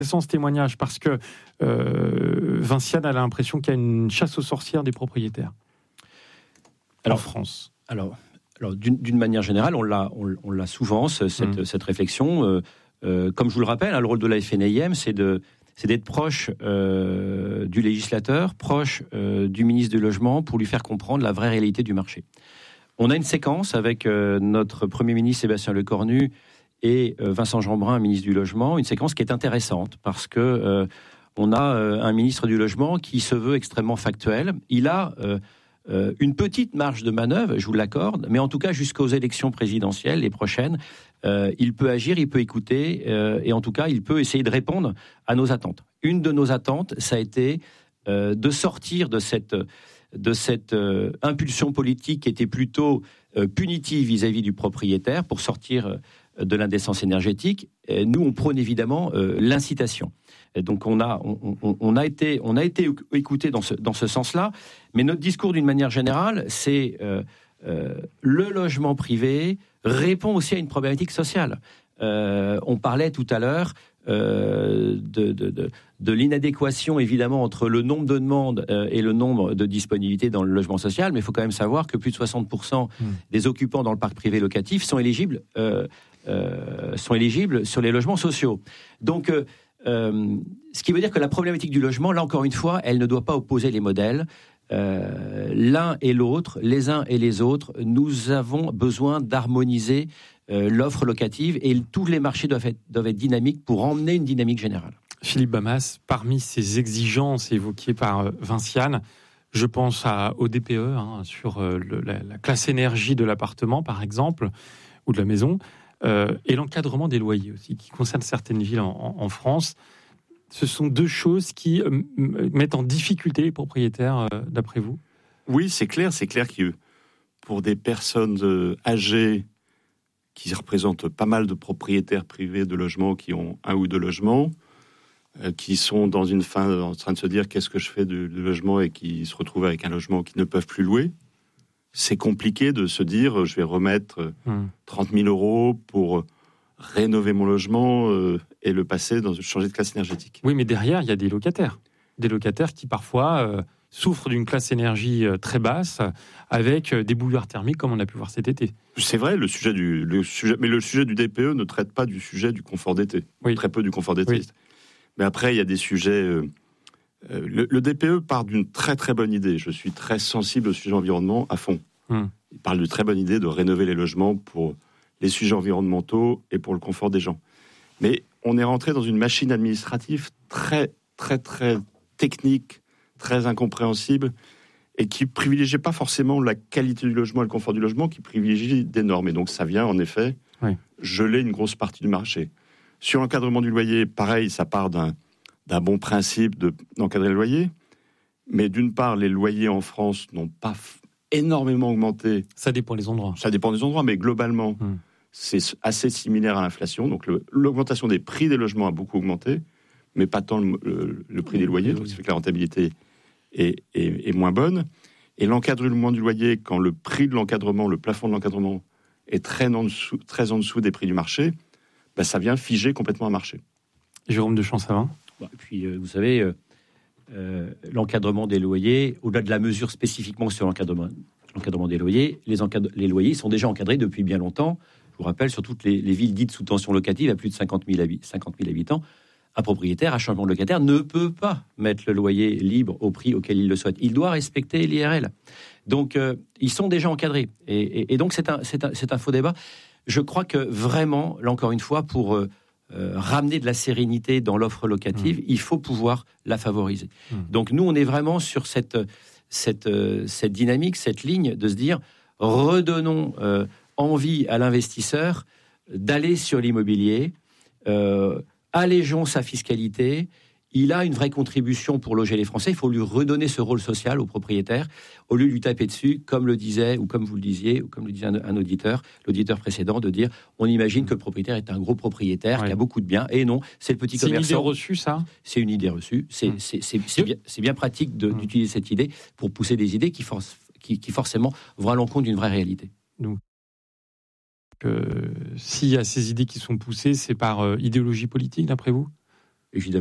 Ce témoignage parce que Vinciane a l'impression qu'il y a une chasse aux sorcières des propriétaires en France. Alors d'une manière générale, on l'a souvent cette réflexion. Comme je vous le rappelle, le rôle de la FNIM, c'est d'être proche du législateur, proche du ministre du Logement, pour lui faire comprendre la vraie réalité du marché. On a une séquence avec notre Premier ministre Sébastien Lecornu et Vincent Jeanbrun, ministre du Logement, une séquence qui est intéressante parce que on a un ministre du Logement qui se veut extrêmement factuel. Il a une petite marge de manœuvre, je vous l'accorde, mais en tout cas jusqu'aux élections présidentielles, les prochaines, il peut agir, il peut écouter, et en tout cas, il peut essayer de répondre à nos attentes. Une de nos attentes, ça a été de sortir de cette impulsion politique qui était plutôt punitive vis-à-vis du propriétaire pour sortir de l'indécence énergétique. Nous, on prône évidemment l'incitation. Et donc, on a été écouté dans ce sens-là. Mais notre discours, d'une manière générale, c'est le logement privé répond aussi à une problématique sociale. On parlait tout à l'heure de l'inadéquation, évidemment, entre le nombre de demandes et le nombre de disponibilités dans le logement social, mais il faut quand même savoir que plus de 60% des occupants dans le parc privé locatif sont éligibles sur les logements sociaux. Donc, ce qui veut dire que la problématique du logement, là encore une fois, elle ne doit pas opposer les modèles. L'un et l'autre, les uns et les autres, nous avons besoin d'harmoniser l'offre locative et tous les marchés doivent être dynamiques pour emmener une dynamique générale. Philippe Bamas, parmi ces exigences évoquées par Vinciane, je pense au DPE, sur la classe énergie de l'appartement, par exemple, ou de la maison, et l'encadrement des loyers aussi, qui concerne certaines villes en France. Ce sont deux choses qui mettent en difficulté les propriétaires, d'après vous ? Oui, c'est clair que pour des personnes âgées qui représentent pas mal de propriétaires privés de logements qui ont un ou deux logements, qui sont dans une fin en train de se dire qu'est-ce que je fais du logement et qui se retrouvent avec un logement qu'ils ne peuvent plus louer, c'est compliqué de se dire je vais remettre 30 000 euros pour rénover mon logement et le passer changer de classe énergétique. Oui, mais derrière, il y a des locataires qui parfois souffrent d'une classe énergie très basse avec des bouilloires thermiques comme on a pu voir cet été. C'est vrai, le sujet du DPE ne traite pas du sujet du confort d'été, très peu du confort d'été. Oui. Mais après, il y a des sujets. Le DPE part d'une très très bonne idée. Je suis très sensible au sujet environnement à fond. Il parle d'une très bonne idée de rénover les logements pour les sujets environnementaux et pour le confort des gens. Mais on est rentré dans une machine administrative très très très technique, très incompréhensible et qui privilégie pas forcément la qualité du logement et le confort du logement, qui privilégie des normes. Et donc ça vient en effet geler une grosse partie du marché. Sur l'encadrement du loyer, pareil, ça part d'un bon principe d'encadrer le loyer. Mais d'une part, les loyers en France n'ont pas énormément augmenté. Ça dépend des endroits. Ça dépend des endroits, mais globalement, c'est assez similaire à l'inflation. Donc l'augmentation des prix des logements a beaucoup augmenté, mais pas tant le prix des loyers. Donc ça fait que la rentabilité est moins bonne. Et l'encadrement du loyer, quand le prix de l'encadrement, le plafond de l'encadrement est très en dessous des prix du marché, ça vient figer complètement un marché. Jérôme Deschamps-Savin. Et puis, vous savez, l'encadrement des loyers, au-delà de la mesure spécifiquement sur l'encadrement des loyers, les loyers sont déjà encadrés depuis bien longtemps. Je vous rappelle, sur toutes les villes dites sous tension locative, à plus de 50 000 habitants, un propriétaire à changement de locataire ne peut pas mettre le loyer libre au prix auquel il le souhaite. Il doit respecter l'IRL. Donc, ils sont déjà encadrés. Et donc, c'est un faux débat. Je crois que vraiment, là encore une fois, pour ramener de la sérénité dans l'offre locative, il faut pouvoir la favoriser. Donc nous, on est vraiment sur cette dynamique, cette ligne de se dire, redonnons envie à l'investisseur d'aller sur l'immobilier, allégeons sa fiscalité. Il a une vraie contribution pour loger les Français. Il faut lui redonner ce rôle social aux propriétaires, au lieu de lui taper dessus, comme le disait, ou comme vous le disiez, ou comme le disait un auditeur, l'auditeur précédent, de dire, on imagine que le propriétaire est un gros propriétaire, qui a beaucoup de biens, et non, c'est le petit commerçant. C'est une idée reçue, ça ? C'est une idée reçue. C'est bien pratique d'utiliser cette idée pour pousser des idées qui forcément vont à l'encontre d'une vraie réalité. Donc, s'il y a ces idées qui sont poussées, c'est par idéologie politique, d'après vous ? évidemment.